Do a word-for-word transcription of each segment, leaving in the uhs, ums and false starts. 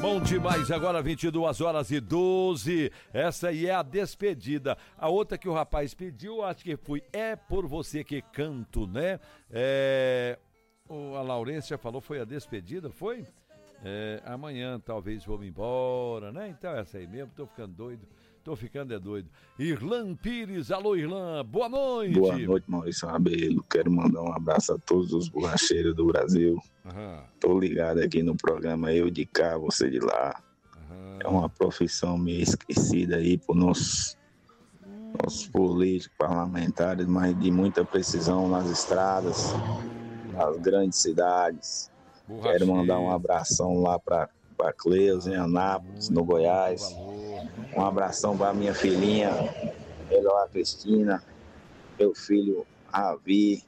Bom demais, agora vinte e duas horas e doze. Essa aí é a despedida. A outra que o rapaz pediu, acho que foi É Por Você Que Canto, né? É... A Laurência falou, foi a despedida, foi? É... Amanhã talvez vou embora, né? Então essa aí mesmo, tô ficando doido. Tô ficando é doido. Irlan Pires, alô Irlan, boa noite. Boa noite, Maurício Rabelo. Quero mandar um abraço a todos os borracheiros do Brasil. Uhum. Tô ligado aqui no programa Eu de Cá, Você de Lá. Uhum. É uma profissão meio esquecida aí por nossos, uhum. nossos políticos, parlamentares, mas de muita precisão nas estradas, nas grandes cidades. Borracheiro. Quero mandar um abração lá pra, pra Cleus, em Anápolis, no Goiás. Um abração para minha filhinha, Eloá Cristina, meu filho Ravi,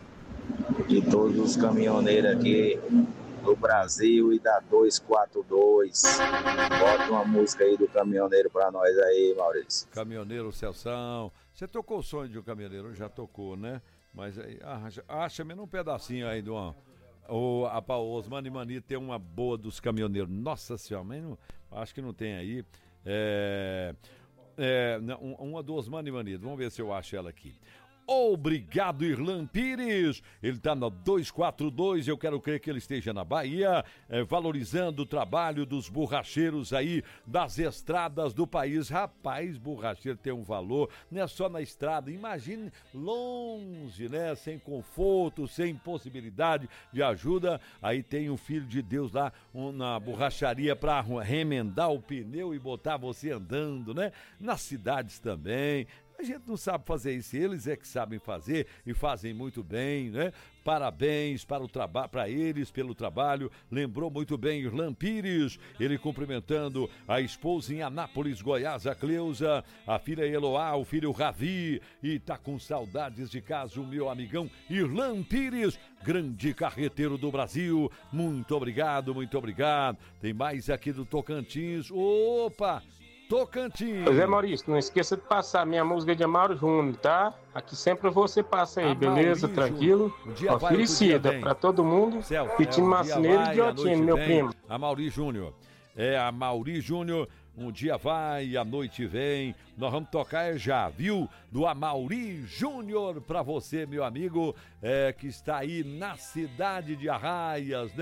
de todos os caminhoneiros aqui do Brasil e da duzentos e quarenta e dois. Bota uma música aí do caminhoneiro para nós aí, Maurício. Caminhoneiro Celção. Você tocou o sonho de um caminhoneiro? Já tocou, né? Mas aí, acha, acha-me num pedacinho aí de uma... O, a, o Osmani Mani tem uma boa dos caminhoneiros. Nossa Senhora, mas não, acho que não tem aí. É, é, uma do Osmani Mani, vamos ver se eu acho ela aqui. Obrigado, Irlan Pires. Ele está na duzentos e quarenta e dois. Eu quero crer que ele esteja na Bahia, é, valorizando o trabalho dos borracheiros aí das estradas do país. Rapaz, borracheiro tem um valor, não é só na estrada. Imagine longe, né? Sem conforto, sem possibilidade de ajuda. Aí tem um filho de Deus lá um, na borracharia para remendar o pneu e botar você andando, né? Nas cidades também. A gente não sabe fazer isso, eles é que sabem fazer e fazem muito bem, né? Parabéns para o trabalho, para eles pelo trabalho. Lembrou muito bem Irlan Pires, ele cumprimentando a esposa em Anápolis, Goiás, a Cleusa, a filha Eloá, o filho Ravi, e tá com saudades de casa o meu amigão Irlan Pires, grande carreteiro do Brasil. Muito obrigado, muito obrigado. Tem mais aqui do Tocantins. Opa! Tocantins. Pois é, Maurício, não esqueça de passar a minha música de Amaro Júnior, tá? Aqui sempre você passa aí, Amaury beleza? Júnior. Tranquilo? Um dia vai, oferecida pra todo mundo. Celso, Pitinho é, um Marceneiro e dia Diotinho, meu vem. primo. Amaury Júnior. É, Amaury Júnior. Um dia vai, a noite vem. Nós vamos tocar já, viu? Do Amaury Júnior pra você, meu amigo, é, que está aí na cidade de Arraias, né?